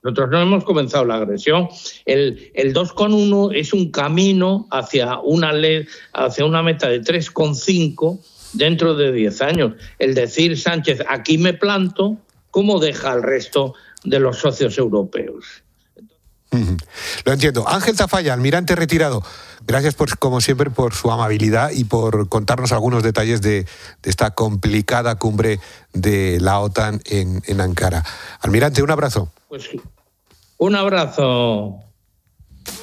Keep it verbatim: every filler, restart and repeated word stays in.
Nosotros no hemos comenzado la agresión. El, el dos coma uno es un camino hacia una, ley, hacia una meta de tres coma cinco dentro de diez años. El decir, Sánchez, aquí me planto, ¿cómo deja al resto de los socios europeos? Uh-huh. Lo entiendo. Ángel Tafalla, almirante retirado, gracias por, como siempre, por su amabilidad y por contarnos algunos detalles de, de esta complicada cumbre de la OTAN en, en Ankara. Almirante, un abrazo. Pues un abrazo.